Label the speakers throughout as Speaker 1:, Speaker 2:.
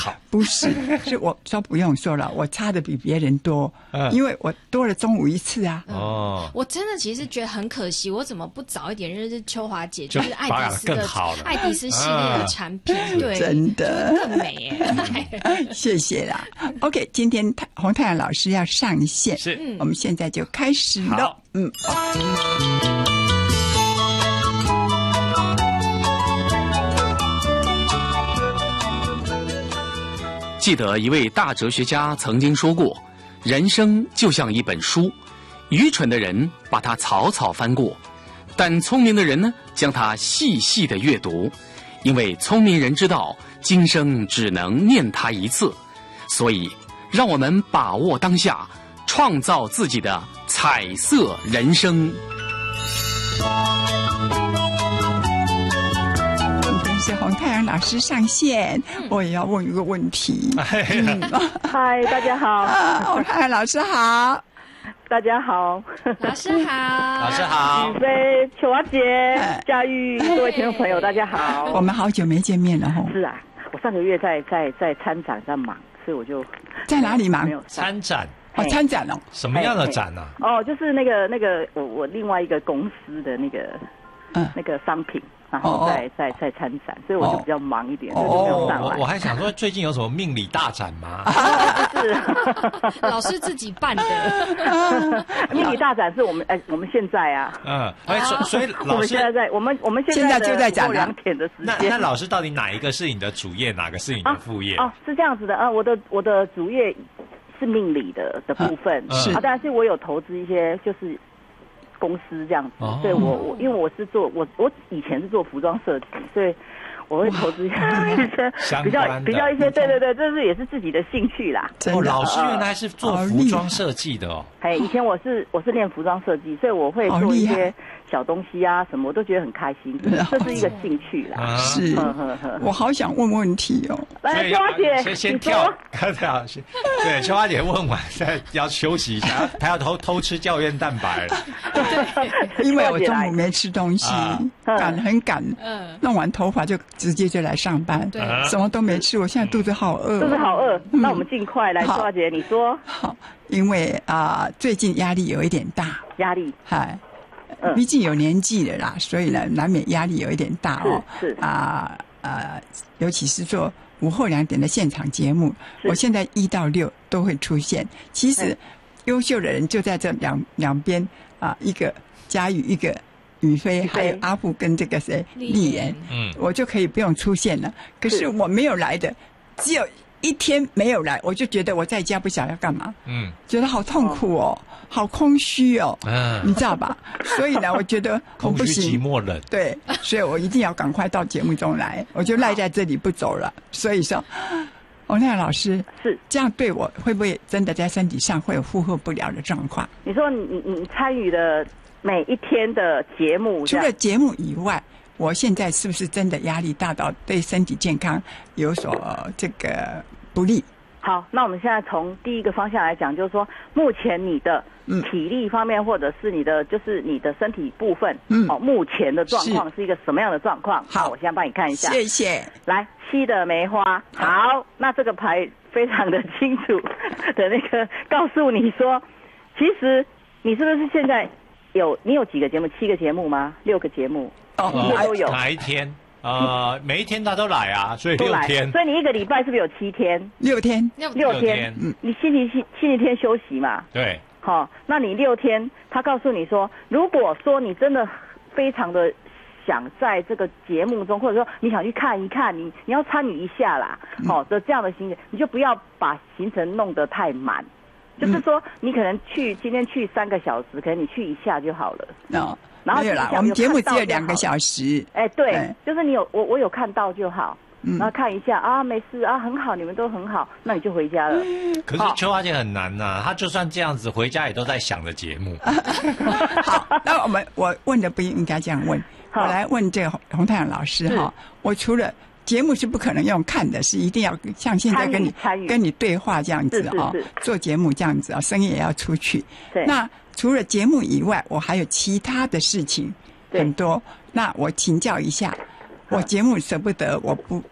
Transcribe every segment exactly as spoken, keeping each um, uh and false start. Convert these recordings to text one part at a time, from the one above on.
Speaker 1: 好。
Speaker 2: 不是，是我说不用说了，我差的比别人多，嗯、因为我多了中午一次啊。
Speaker 3: 哦、嗯，我真的其实觉得很可惜，我怎么不早一点认识秋华姐，就是爱迪斯的爱迪斯系列的产品，嗯、对，
Speaker 2: 真的
Speaker 3: 更美耶。
Speaker 2: 谢谢啦。OK， 今天洪太阳老师要上线，
Speaker 1: 是，
Speaker 2: 我们现在就开始了。嗯。
Speaker 4: 记得一位大哲学家曾经说过，人生就像一本书，愚蠢的人把它草草翻过，但聪明的人呢，将它细细的阅读，因为聪明人知道今生只能念它一次，所以让我们把握当下，创造自己的彩色人生。
Speaker 2: 是洪太阳老师上线，我也要问一个问题。
Speaker 5: 嗨、嗯，大家好，
Speaker 2: 洪太阳老师好，
Speaker 5: 大家好，
Speaker 3: 老师好，
Speaker 1: 老师好，
Speaker 5: 雨飞、秋华姐、佳玉，各位听众朋友，大家好。
Speaker 2: 我们好久没见面了吼。
Speaker 5: 是啊，我上个月在在在参展在忙，所以我就
Speaker 2: 在哪里忙？
Speaker 1: 参展
Speaker 2: 哦，参展哦，
Speaker 1: 什么样的展呢、
Speaker 5: 啊？哦，就是那个那个我我另外一个公司的那个嗯那个商品。然后再再再参展，所以我就比较忙一点，所以就没有上来。
Speaker 1: 我我还想说，最近有什么命理大展吗？
Speaker 5: 不是，
Speaker 3: 老师自己办的。
Speaker 5: 命理大展是我们哎，我们现在啊，
Speaker 1: 嗯，哎，所所以老师
Speaker 5: 我们现在在我们我们现
Speaker 2: 在就在展
Speaker 5: 两点的时间。
Speaker 1: 那那老师到底哪一个是你的主业，哪个是你的副业？
Speaker 5: 哦，是这样子的啊，我的我的主业是命理的的部分，是啊，但是我有投资一些就是。公司这样子，哦、所以我我因为我是做我我以前是做服装设计，所以我会投资一些比较比较一些，对对对，这是也是自己的兴趣啦。
Speaker 1: 哦，老师原来是做服装设计的哦。
Speaker 5: 哎，以前我是我是练服装设计，所以我会做一些小东西啊什么，我都觉得很开心，这是一个兴趣啦。
Speaker 2: 是，我好想问问题哦。
Speaker 5: 来，秋花姐，
Speaker 1: 先先跳，对，秋花姐问完，现在要休息一下，她要偷偷吃胶原蛋白了。
Speaker 2: 因为我中午没吃东西，赶很赶，弄完头发就直接就来上班，什么都没吃，我现在肚子好饿，
Speaker 5: 肚子好饿。那我们尽快来，秋花姐，你说。
Speaker 2: 好，因为啊，最近压力有一点大，
Speaker 5: 压力，
Speaker 2: 嗨。毕竟有年纪了啦，所以呢，难免压力有一点大哦。
Speaker 5: 是
Speaker 2: 啊呃，尤其是做午后两点的现场节目，我现在一到六都会出现。其实，优秀的人就在这两两边啊，一个佳宇，一个宇飞，还有阿布跟这个谁丽妍，嗯，我就可以不用出现了。可是我没有来的，只有一天没有来，我就觉得我在家不晓得要干嘛，嗯，觉得好痛苦哦。好空虚哦，嗯，你知道吧？所以呢，我觉得我不行，
Speaker 1: 空虚寂寞冷，
Speaker 2: 对，所以我一定要赶快到节目中来，我就赖在这里不走了。所以说，洪太阳老师
Speaker 5: 是
Speaker 2: 这样对我，会不会真的在身体上会有负荷不了的状况？
Speaker 5: 你说你你你参与的每一天的节目，
Speaker 2: 除了节目以外，我现在是不是真的压力大到对身体健康有所、呃、这个不利？
Speaker 5: 好，那我们现在从第一个方向来讲，就是说，目前你的体力方面，或者是你的就是你的身体部分，嗯，哦，目前的状况是一个什么样的状况？好，我现在帮你看一下。
Speaker 2: 谢谢。
Speaker 5: 来，七的梅花，好，那这个牌非常的清楚的那个告诉你说，其实你是不是现在有你有几个节目？七个节目吗？六个节目？
Speaker 2: 哦，
Speaker 5: 都有。
Speaker 1: 哪一天？呃，每一天他都来啊，所以六天。
Speaker 5: 所以你一个礼拜是不是有七天？
Speaker 2: 六天，
Speaker 5: 六天。嗯，你星期星星期天休息嘛？
Speaker 1: 对。
Speaker 5: 好、哦，那你六天，他告诉你说，如果说你真的非常的想在这个节目中，或者说你想去看一看，你你要参与一下啦，好、哦、的这样的行程，你就不要把行程弄得太满。就是说，你可能去今天去三个小时，可能你去一下就好了。
Speaker 2: 哦。然后没有啦，我们节目只有两个小时。
Speaker 5: 哎，对，哎、就是你有我我有看到就好，嗯、然后看一下啊，没事啊，很好，你们都很好，那你就回家了。
Speaker 1: 可是秋花姐很难呐、啊，她就算这样子回家也都在想着节目。
Speaker 2: 好，那我们我问的不应该这样问，我来问这个洪太阳老师哈，我除了节目是不可能用看的，是一定要像现在跟你跟你对话这样子啊，做节目这样子啊，声音也要出去。
Speaker 5: 对，
Speaker 2: 那。除了节目以外，我还有其他的事情很多。那我请教一下，我节目舍不得，我不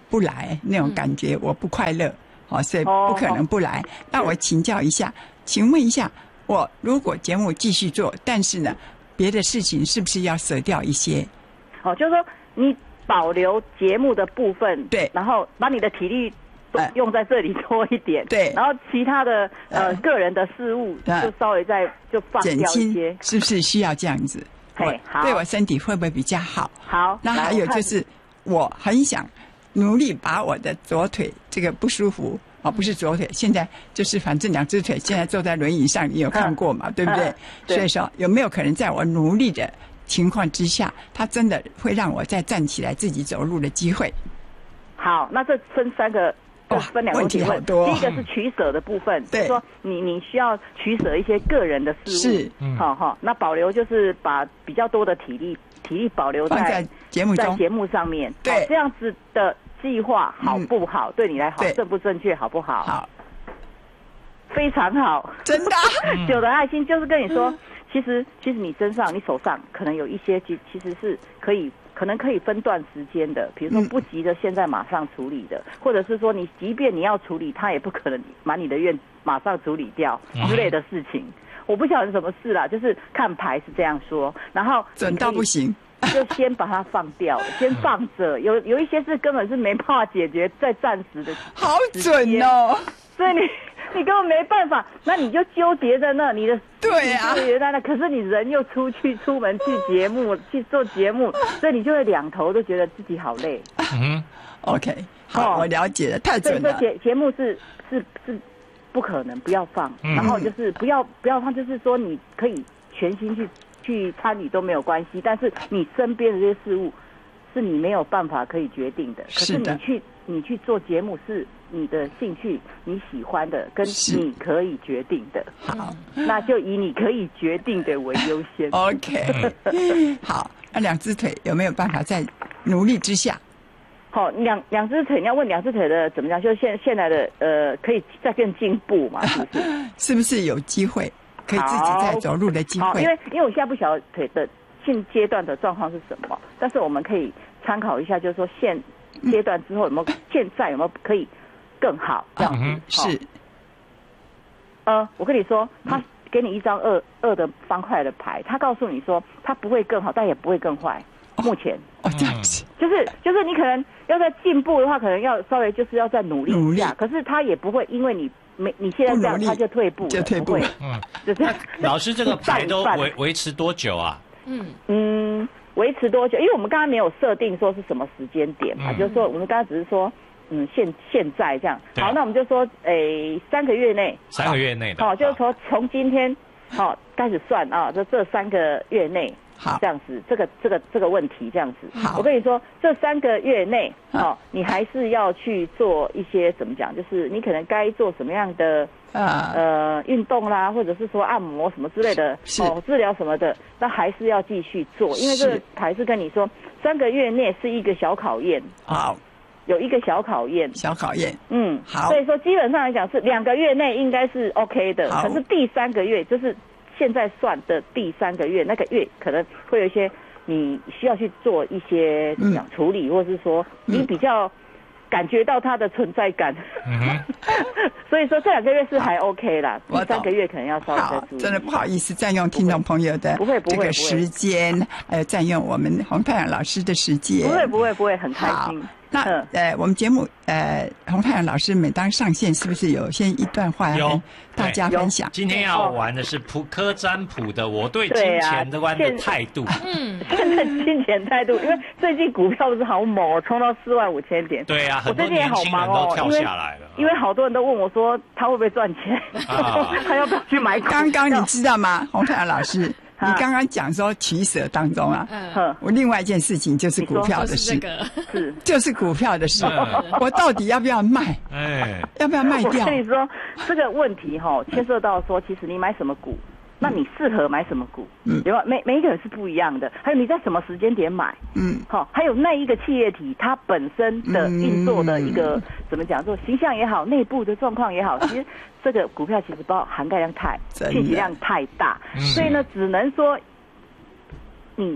Speaker 2: 不来那种感觉，我不快乐，好，所以不可能不来。那我请教一下，请问一下，我如果节目继续做，但是呢，别的事情是不是要舍掉一些？
Speaker 5: 哦，就是说你保留节目的部分，
Speaker 2: 对，
Speaker 5: 然后把你的体力都用在这里多一点，
Speaker 2: 对，
Speaker 5: 然后其他的呃个人的事物就稍微再就放掉一些，
Speaker 2: 是不是需要这样子？
Speaker 5: 嘿，好，
Speaker 2: 对我身体会不会比较好？
Speaker 5: 好，
Speaker 2: 那还有就是，我很想努力把我的左腿这个不舒服。哦，不是左腿，现在就是反正两只腿，现在坐在轮椅上，你有看过嘛？嗯、对不对？嗯、对，所以说，有没有可能在我努力的情况之下，它真的会让我再站起来自己走路的机会？
Speaker 5: 好，那这分三个，就分两个问题。
Speaker 2: 问题好多。
Speaker 5: 第一个是取舍的部分，
Speaker 2: 对、
Speaker 5: 就是说你你需要取舍一些个人的事物，
Speaker 2: 是，
Speaker 5: 好好、嗯。那保留就是把比较多的体力体力保留在
Speaker 2: 在节目中，
Speaker 5: 在节目上面，
Speaker 2: 对，
Speaker 5: 这样子的。计划好不好？嗯、对你来好，正不正确？好不好？
Speaker 2: 好，
Speaker 5: 非常好，
Speaker 2: 真的。
Speaker 5: 酒的爱心就是跟你说，嗯、其实其实你身上、你手上可能有一些，其其实是可以，可能可以分段时间的。比如说不急的，现在马上处理的，嗯、或者是说你即便你要处理，他也不可能把你的愿马上处理掉之类的事情。嗯、我不晓得什么事啦，就是看牌是这样说，然后
Speaker 2: 准到不行。
Speaker 5: 就先把它放掉，先放着。有有一些事根本是没办法解决，在暂时的。
Speaker 2: 好准哦！
Speaker 5: 所以你你根本没办法，那你就纠结在那，你的
Speaker 2: 对啊，
Speaker 5: 纠结在那。可是你人又出去出门去节目去做节目，所以你就会两头都觉得自己好累。
Speaker 2: 嗯 ，OK， 好，哦、我了解了，太准了。
Speaker 5: 所以节节目是是是不可能不要放，嗯、然后就是不要不要放，就是说你可以全心去。去参与都没有关系，但是你身边的这些事物是你没有办法可以决定的。可是你去你去做节目是你的兴趣，你喜欢的，跟你可以决定的。
Speaker 2: 好，
Speaker 5: 那就以你可以决定的为优先。
Speaker 2: OK， 好，那两只腿有没有办法在努力之下？
Speaker 5: 好，两两只腿，你要问两只腿的怎么样？就现现在的呃，可以再更进步嘛？是不是？
Speaker 2: 是不是有机会？可以自己再走路的机会，
Speaker 5: 因为因为我现在不晓得腿的现阶段的状况是什么，但是我们可以参考一下，就是说现阶段之后有没有、嗯、现在有没有可以更好这样子、
Speaker 2: 嗯、是。
Speaker 5: 呃，我跟你说，他给你一张二二的方块的牌，他告诉你说，他不会更好，但也不会更坏。目前
Speaker 2: 哦这样子，
Speaker 5: 就是就是你可能要在进步的话，可能要稍微就是要再努力一下，
Speaker 2: 努力
Speaker 5: 可是他也不会因为你。没，你现在这样他就退步了，
Speaker 2: 就退步了。
Speaker 1: 嗯，就是老师这个牌都维维持多久啊？
Speaker 5: 嗯嗯，维持多久？因为我们刚刚没有设定说是什么时间点嘛，嗯、就是说我们刚刚只是说，嗯，现现在这样。好，那我们就说，诶，三个月内。
Speaker 1: 三个月内的。
Speaker 5: 好，就是说从今天好开始算啊，这这三个月内。
Speaker 2: 好，
Speaker 5: 这样子，这个这个这个问题这样子。
Speaker 2: 好，
Speaker 5: 我跟你说，这三个月内，哦，你还是要去做一些怎么讲？就是你可能该做什么样的
Speaker 2: 呃
Speaker 5: 呃运动啦，或者是说按摩什么之类的，哦，治疗什么的，那还是要继续做，因为这个还是跟你说，三个月内是一个小考验。
Speaker 2: 好，
Speaker 5: 有一个小考验。
Speaker 2: 小考验。
Speaker 5: 嗯，
Speaker 2: 好。
Speaker 5: 所以说基本上来讲是两个月内应该是 OK 的，可是第三个月就是。现在算的第三个月，那个月可能会有一些你需要去做一些怎么样处理，或者是说你比较感觉到它的存在感。嗯、所以说这两个月是还 OK 啦，第三个月可能要稍微再注意。
Speaker 2: 真的不好意思占用听众朋友的这个时间，还有占用我们洪太阳老师的时间。
Speaker 5: 不会不会不会，很开心。
Speaker 2: 那呃，我们节目呃，洪太阳老师每当上线，是不是有先一段话要跟大家分享？
Speaker 1: 今天要玩的是扑克占卜的我对金钱的观的态度。
Speaker 5: 嗯，现在金钱态度，因为最近股票不是好猛，冲到四万五千点。
Speaker 1: 对啊，
Speaker 5: 我最近也好忙哦，
Speaker 1: 跳下来了。
Speaker 5: 因为好多人都问我说，他会不会赚钱？他要不要去买股票？
Speaker 2: 刚刚你知道吗，洪太阳老师？你刚刚讲说取舍当中啊，嗯，我另外一件事情就是股票的事，
Speaker 5: 是
Speaker 2: 就是股票的事，我到底要不要卖？
Speaker 1: 哎，
Speaker 2: 要不要卖掉？
Speaker 5: 我跟你说这个问题哈，牵涉到说，其实你买什么股，那你适合买什么股，嗯，对吧？每每一个人是不一样的，还有你在什么时间点买，嗯，好，还有那一个企业体它本身的运作的一个、嗯、怎么讲，做形象也好，内部的状况也好，其实。这个股票其实包涵盖量太、信息量太大，所以呢，只能说你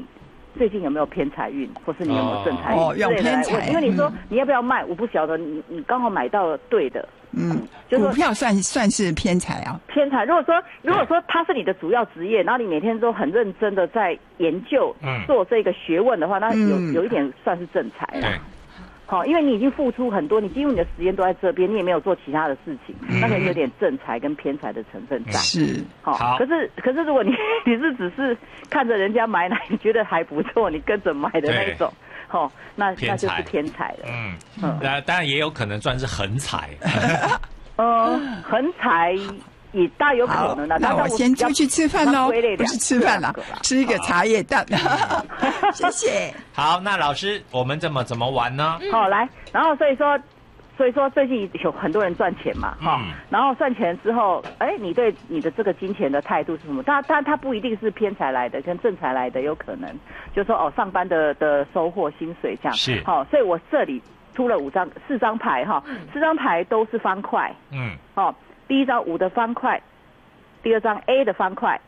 Speaker 5: 最近有没有偏财运，或是你有没有正财运之类的来问。因为你说你要不要卖，我不晓得，你你刚好买到了对的。
Speaker 2: 嗯，就是股票算算是偏财啊。
Speaker 5: 偏财，如果说如果说它是你的主要职业，然后你每天都很认真的在研究、嗯、做这个学问的话，那有、嗯、有一点算是正财了。好，因为你已经付出很多，你几乎你的时间都在这边，你也没有做其他的事情，嗯、那个有点正财跟偏财的成分在。
Speaker 2: 是，
Speaker 5: 好，好可是可是如果你你是只是看着人家买奶，你觉得还不错，你跟着买的那种，好、哦，那那就是偏财了。
Speaker 1: 嗯嗯，那当然也有可能算是横财。
Speaker 5: 呃，横财。也大有可能的。
Speaker 2: 那我先出去吃饭喽，不是吃饭啦，吃一个茶叶蛋。谢谢。
Speaker 1: 好，那老师，我们怎么怎么玩呢？
Speaker 5: 好，来，然后所以说，所以说最近有很多人赚钱嘛，哈、嗯，然后赚钱之后，哎，你对你的这个金钱的态度是什么？他他他不一定是偏财来的，跟正财来的有可能，就说哦，上班的的收获、薪水这样。
Speaker 1: 是。
Speaker 5: 好，所以我这里出了五张、四张牌哈，四张牌都是方块。嗯。哦。第一张五的方块，第二张 A 的方块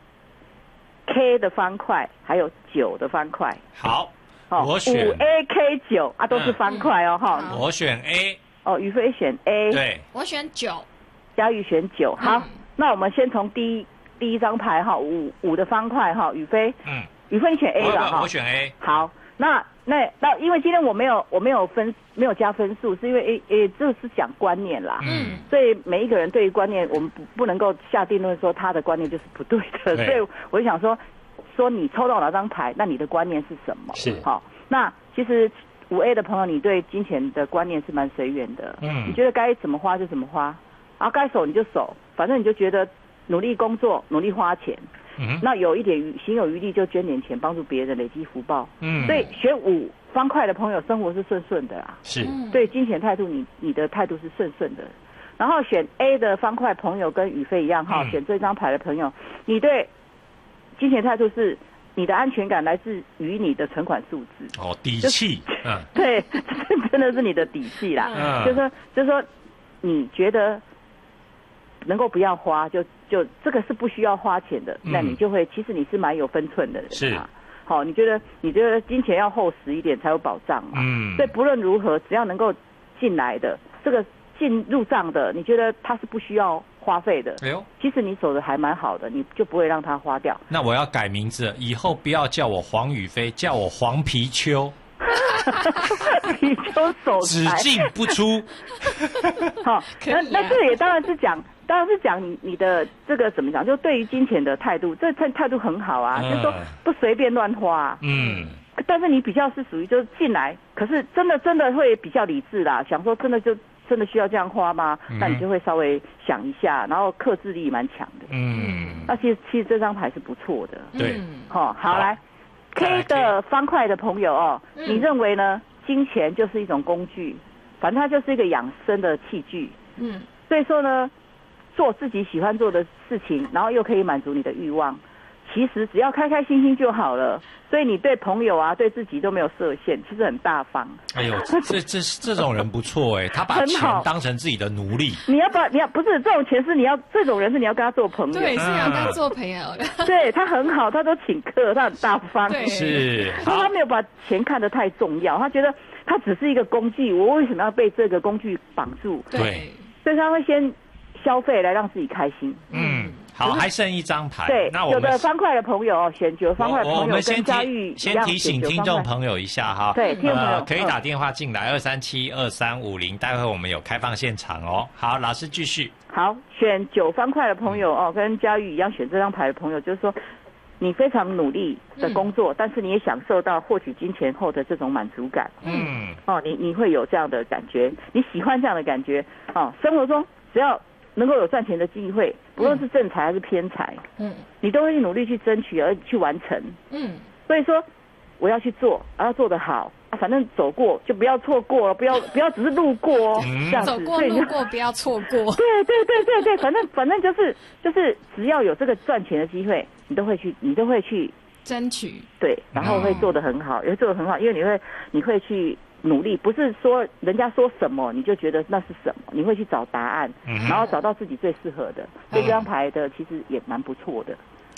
Speaker 5: ，K 的方块，还有九的方块。
Speaker 1: 好，哦、我选
Speaker 5: 五 A K 九啊，都是方块哦，哈、
Speaker 1: 嗯。我选 A。
Speaker 5: 哦，宇飞选 A。
Speaker 1: 对，
Speaker 3: 我选九。
Speaker 5: 嘉玉选九。好，嗯、那我们先从第一第一张牌哈，五五的方块哈，宇飞。嗯。宇飞你选 A 了哈。
Speaker 1: 我选 A。
Speaker 5: 好，那。那那因为今天我没有我没有分没有加分数，是因为诶诶这是讲观念啦，嗯，所以每一个人对于观念，我们不不能够下定论说他的观念就是不对的，对所以我就想说说你抽到哪张牌，那你的观念是什么？
Speaker 1: 是
Speaker 5: 好，那其实五 A 的朋友，你对金钱的观念是蛮随缘的，嗯，你觉得该怎么花就怎么花，然后该守你就守，反正你就觉得努力工作，努力花钱。嗯、那有一点余行有余力就捐点钱帮助别人累积福报，嗯，所以选五方块的朋友生活是顺顺的啦，
Speaker 1: 是
Speaker 5: 对金钱态度你你的态度是顺顺的，然后选 A 的方块朋友跟宇飞一样哈、嗯，选这张牌的朋友，你对金钱态度是你的安全感来自于你的存款数字
Speaker 1: 哦，底气，
Speaker 5: 嗯，对，真的是你的底气啦，嗯，就是说就是说你觉得能够不要花就。就这个是不需要花钱的，那你就会，其实你是蛮有分寸的人，
Speaker 1: 是
Speaker 5: 啊。好，你觉得你觉得金钱要厚实一点才有保障嘛？嗯。所以不论如何，只要能够进来的这个进入账的，你觉得它是不需要花费的。哎呦，其实你守的还蛮好的，你就不会让它花掉。
Speaker 1: 那我要改名字，以后不要叫我黄宇飞，叫我黄皮秋。
Speaker 5: 皮秋守财，
Speaker 1: 只进不出。
Speaker 5: 好，那那这也当然是讲。当然是讲你你的这个怎么讲，就对于金钱的态度，这态态度很好啊，嗯、就是说不随便乱花。嗯。但是你比较是属于就是进来，可是真的真的会比较理智啦，想说真的就真的需要这样花吗？嗯、那你就会稍微想一下，然后克制力蛮强的。嗯。那其实其实这张牌是不错的。
Speaker 1: 对。
Speaker 5: 好、哦，好来 ，K 的方块的朋友哦，嗯、你认为呢？金钱就是一种工具，反正它就是一个养生的器具。嗯。所以说呢。做自己喜欢做的事情，然后又可以满足你的欲望，其实只要开开心心就好了。所以你对朋友啊，对自己都没有设限，其实很大方。
Speaker 1: 哎呦，这这这种人不错哎，他把钱当成自己的奴隶。
Speaker 5: 你要把你要不是这种钱是你要这种人是你要跟他做朋友，
Speaker 3: 对，是要跟他做朋友的。
Speaker 5: 对他很好，他都请客，他很大方。
Speaker 3: 对，
Speaker 1: 是。
Speaker 5: 他没有把钱看得太重要，他觉得他只是一个工具，我为什么要被这个工具绑住？
Speaker 1: 对，
Speaker 5: 所以他会先。消费来让自己开心。
Speaker 1: 嗯，好，还剩一张牌。
Speaker 5: 对，
Speaker 1: 那我们
Speaker 5: 有的方块的朋友选九方块的朋友跟嘉玉
Speaker 1: 先提醒听众朋友一下哈。
Speaker 5: 对，听众朋友、
Speaker 1: 呃、可以打电话进来二三七二三五零，待会我们有开放现场哦。好，老师继续。
Speaker 5: 好，选九方块的朋友哦，跟嘉玉一样选这张牌的朋友，就是说你非常努力的工作，嗯、但是你也享受到获取金钱后的这种满足感。嗯，哦，你你会有这样的感觉，你喜欢这样的感觉哦。生活中只要能够有赚钱的机会，不论是正财还是偏财，嗯，你都会努力去争取而去完成，嗯，所以说我要去做，要做得好，啊、反正走过就不要错过了，不要不要只是路过哦，嗯、这样子，
Speaker 3: 走过路过不要错过，
Speaker 5: 对对对对对，反正反正就是就是只要有这个赚钱的机会，你都会去，你都会去
Speaker 3: 争取，
Speaker 5: 对，然后会做得很好，也会做得很好，因为你会你会去。努力不是说人家说什么你就觉得那是什么，你会去找答案，嗯、然后找到自己最适合的。所以这张牌的其实也蛮不错的。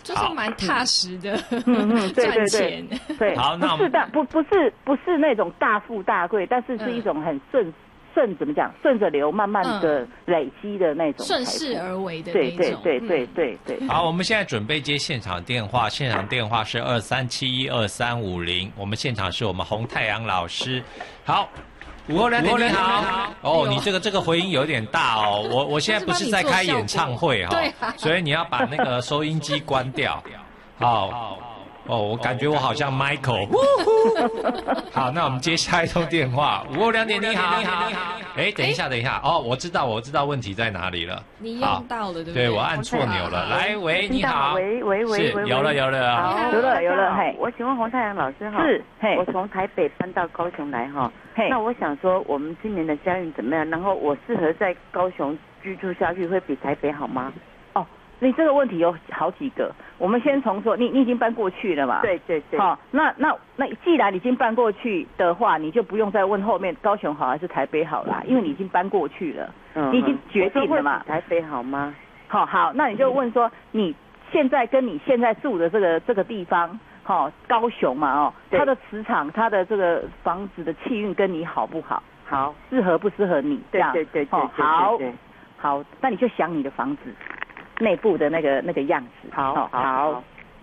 Speaker 3: 就是蛮踏实的，
Speaker 5: 嗯嗯，对对对，对，
Speaker 1: 好，那
Speaker 5: 不是大不不是不是那种大富大贵，但是是一种很顺。顺怎么讲？顺着流，慢慢的累积的那种，
Speaker 3: 顺势而为的那种。
Speaker 5: 对对对对对对。
Speaker 1: 好，我们现在准备接现场电话，现场电话是二三七一二三五零，我们现场是我们洪太阳老师。好，午后两点你好。哦，你这个这个回音有点大哦，我我现在不是在开演唱会哈，所以你要把那个收音机关掉。好。哦，我感觉我好像 Michael。好，那我们接下一通电话。午后两点，你好，你好，你好。哎，等一下，等一下。哦，我知道，我知道问题在哪里了。
Speaker 3: 你用到了，对不对？
Speaker 1: 对，我按错钮了。来，喂，你好。
Speaker 5: 喂喂喂喂，
Speaker 1: 有了有了。
Speaker 5: 好，有了有了。嘿，
Speaker 6: 我请问洪太阳老师哈。
Speaker 5: 是，嘿，
Speaker 6: 我从台北搬到高雄来哈。嘿，那我想说，我们今年的家运怎么样？然后我适合在高雄居住下去，会比台北好吗？
Speaker 5: 哦，你这个问题有好几个。我们先从说，你你已经搬过去了嘛？
Speaker 6: 对对对。
Speaker 5: 好，那那那既然已经搬过去的话，你就不用再问后面高雄好还是台北好啦，因为你已经搬过去了，嗯、你已经决定了嘛。
Speaker 6: 台北好吗？
Speaker 5: 好好，那你就问说，你现在跟你现在住的这个这个地方，好、哦，高雄嘛哦，它的磁场，它的这个房子的气运跟你好不好？
Speaker 6: 好，
Speaker 5: 适合不适合你？
Speaker 6: 对对对对。
Speaker 5: 哦，好，好，那你就想你的房子。内部的那个那个样子，
Speaker 6: 好，好，好。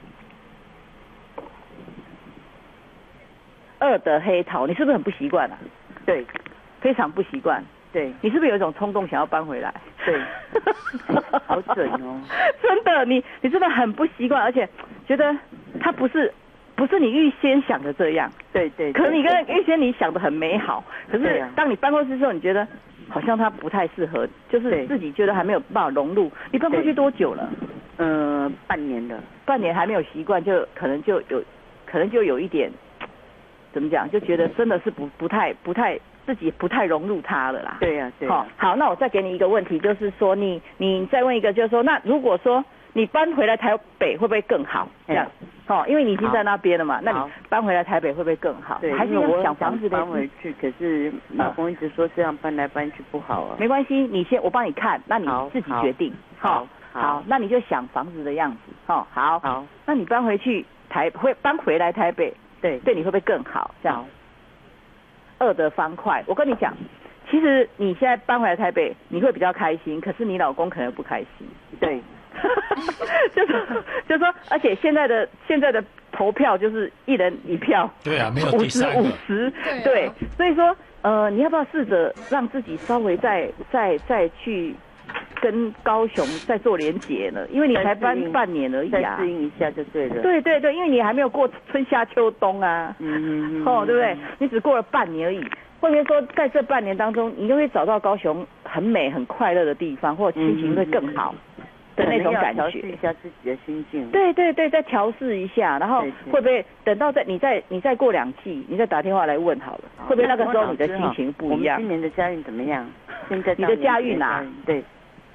Speaker 5: 二的黑桃，你是不是很不习惯啊？
Speaker 6: 对，
Speaker 5: 非常不习惯。
Speaker 6: 对，
Speaker 5: 你是不是有一种冲动想要搬回来？
Speaker 6: 对，好准哦！
Speaker 5: 真的，你你真的很不习惯，而且觉得它不是不是你预先想的这样。
Speaker 6: 对对。
Speaker 5: 可能你跟预先你想的很美好，可是当你搬过去之后，你觉得。好像他不太适合，就是自己觉得还没有办法融入。你搬过去多久了？
Speaker 6: 呃，半年了。
Speaker 5: 半年还没有习惯，就可能就有，可能就有一点，怎么讲？就觉得真的是不不太不太自己不太融入他了啦。
Speaker 6: 对呀、啊，对、啊。
Speaker 5: 好，好，那我再给你一个问题，就是说你你再问一个，就是说，那如果说你搬回来台北会不会更好？这样。哦，因为你已经在那边了嘛，那你搬回来台北会不会更好？
Speaker 6: 对，
Speaker 5: 还是要想房子的
Speaker 6: 搬回去，可是老公一直说这样搬来搬去不好啊。
Speaker 5: 没关系，你先我帮你看，那你自己决定。
Speaker 6: 好，好，
Speaker 5: 好，那你就想房子的样子。哦，好，
Speaker 6: 好，
Speaker 5: 那你搬回去台会搬回来台北，
Speaker 6: 对，
Speaker 5: 对你会不会更好？这样。二的方块，我跟你讲，其实你现在搬回来台北，你会比较开心，可是你老公可能不开心。
Speaker 6: 对。
Speaker 5: 就是就是说，而且现在的现在的投票就是一人一票，
Speaker 1: 对啊，没有
Speaker 5: 五十五十，对，所以说呃，你要不要试着让自己稍微再再再去跟高雄再做连结呢？因为你才搬半年而已啊，
Speaker 6: 再适应一下就对了。
Speaker 5: 对对对，因为你还没有过春夏秋冬啊，嗯嗯哦，对不对？你只过了半年而已。会不会说在这半年当中，你就会找到高雄很美很快乐的地方，或者心情会更好？的那种感觉，
Speaker 6: 调试一下自己的心境。
Speaker 5: 对对对，再调试一下，然后会不会等到再你再你再过两季，你再打电话来问好了，会不会那个时候你的心情不一样？
Speaker 6: 我们今年的家运怎么样？现在
Speaker 5: 你的家运啊，
Speaker 6: 对，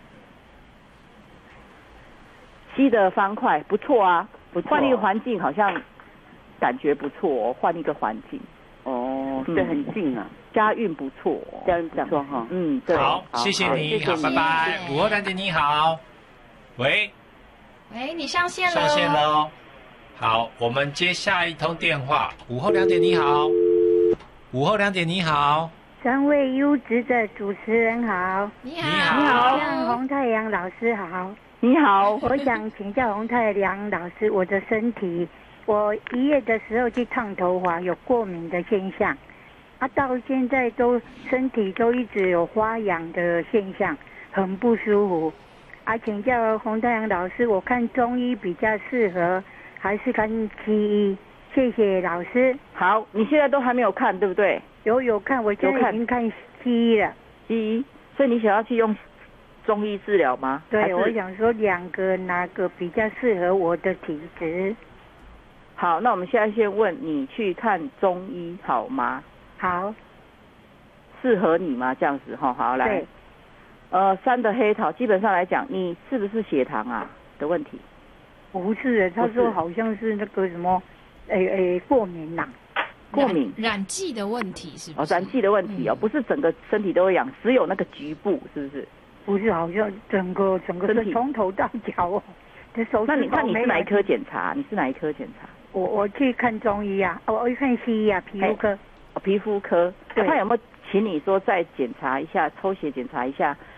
Speaker 5: 七的方块不错啊，换一个环境好像感觉不错哦，换一个环境。
Speaker 6: 哦，对，很近啊，
Speaker 5: 家运不错，
Speaker 6: 家运不错哈。
Speaker 5: 嗯，对。
Speaker 1: 好，谢谢你，好，拜拜。午后两点你好。喂，
Speaker 3: 喂，你上线了，
Speaker 1: 上线了。好，我们接下一通电话。午后两点你好，午后两点你好，
Speaker 7: 三位优质的主持人好，
Speaker 3: 你好，
Speaker 5: 你好，
Speaker 7: 洪太阳老师好，
Speaker 5: 你好，
Speaker 7: 我想请教洪太阳老师，我的身体，我一月的时候去烫头发有过敏的现象，啊，到现在都身体都一直有发痒的现象，很不舒服。啊，请教洪太阳老师，我看中医比较适合，还是看西医？谢谢老师。
Speaker 5: 好，你现在都还没有看，对不对？
Speaker 7: 有有看，我现在已经看西医了。
Speaker 5: 西医，所以你想要去用中医治疗吗？
Speaker 7: 对，我想说两个哪个比较适合我的体质？
Speaker 5: 好，那我们现在先问你去看中医好吗？
Speaker 7: 好，
Speaker 5: 适合你吗？这样子哈，好来。对。呃，三的黑桃，基本上来讲，你是不是血糖啊的问题？
Speaker 7: 不是，他说好像是那个什么，诶诶，过敏啦，
Speaker 5: 过敏，
Speaker 3: 染剂的问题是不是？
Speaker 5: 哦，染剂的问题哦，嗯、不是整个身体都会痒，只有那个局部，是不是？
Speaker 7: 不是，好像整个整个身体从头到脚哦， 这手
Speaker 5: 那你那你是哪一科检查？你是哪一科检查？
Speaker 7: 我我去看中医啊，我去看西医啊，皮肤科。
Speaker 5: 哦，皮肤科。对。他有没有请你说再检查一下，抽血检查一下？